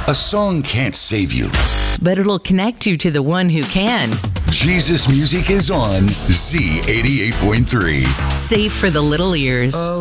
A song can't save you. But it'll connect you to the one who can. Jesus Music is on Z88.3. Safe for the little ears.